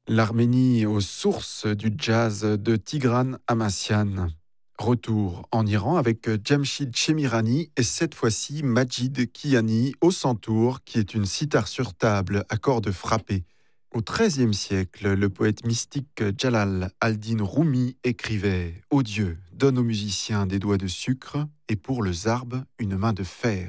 L'Arménie aux sources du jazz de Tigran Amassian. Retour en Iran avec Jamshid Chemirani et cette fois-ci Majid Kiani au santour, qui est une sitar sur table à cordes frappées. Au XIIIe siècle, le poète mystique Jalal al-Din Rumi écrivait « Ô Dieu, donne aux musiciens des doigts de sucre et pour le zarb une main de fer ».